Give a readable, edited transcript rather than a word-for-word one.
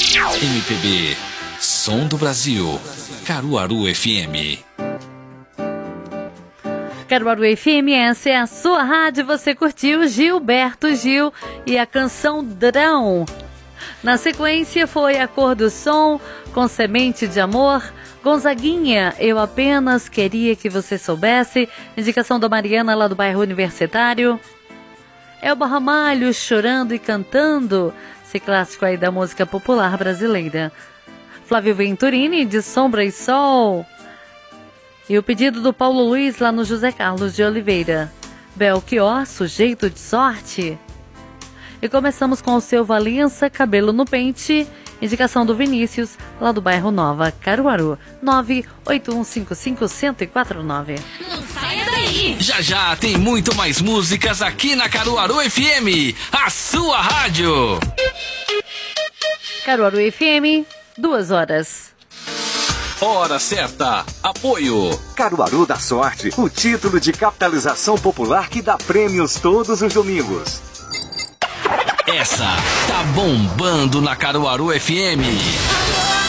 MPB, Som do Brasil, Caruaru FM. Caruaru FM, essa é a sua rádio. Você curtiu Gilberto Gil e a canção Drão. Na sequência foi A Cor do Som, com Semente de Amor. Gonzaguinha, Eu Apenas Queria Que Você Soubesse. Indicação da Mariana, lá do bairro Universitário. Elba Ramalho, Chorando e Cantando. Esse clássico aí da música popular brasileira. Flávio Venturini, De Sombra e Sol. E o pedido do Paulo Luiz, lá no José Carlos de Oliveira. Belchior, Sujeito de Sorte. E começamos com o Seu Valença, Cabelo no Pente. Indicação do Vinícius, lá do bairro Nova Caruaru. 981551049. Não saia daí! Já já tem muito mais músicas aqui na Caruaru FM, a sua rádio. Caruaru FM, 2 horas. Hora certa. Apoio. Caruaru da Sorte, o título de capitalização popular que dá prêmios todos os domingos. Essa tá bombando na Caruaru FM. Alô,